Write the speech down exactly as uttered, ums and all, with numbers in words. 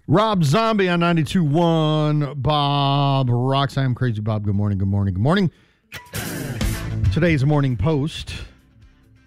Rob Zombie on ninety-two point one. Bob Rocks. I am Crazy Bob. Good morning, good morning, good morning. Today's Morning Post.